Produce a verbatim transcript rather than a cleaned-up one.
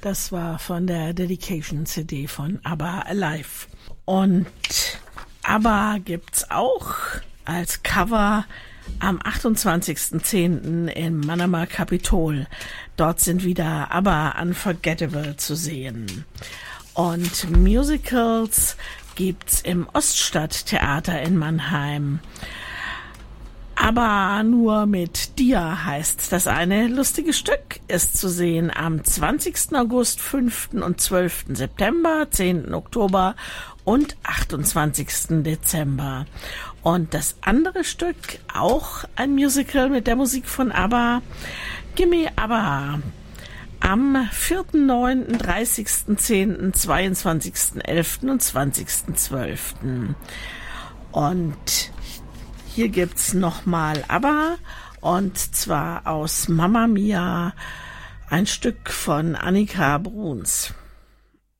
Das war von der Dedication-C D von ABBA Alive. Und ABBA gibt's auch als Cover am achtundzwanzigsten zehnten im Manama Capitol. Dort sind wieder ABBA Unforgettable zu sehen. Und Musicals gibt's im Oststadttheater in Mannheim. Aber nur mit dir heißt das eine lustige Stück, ist zu sehen am zwanzigsten August, fünften und zwölften September, zehnten Oktober und achtundzwanzigsten Dezember. Und das andere Stück, auch ein Musical mit der Musik von ABBA, Gimme ABBA, am vierten neunten, dreißigsten zehnten, zweiundzwanzigsten elften und zwanzigsten zwölften Und hier gibt's nochmal ABBA, und zwar aus Mamma Mia, ein Stück von Annika Bruns.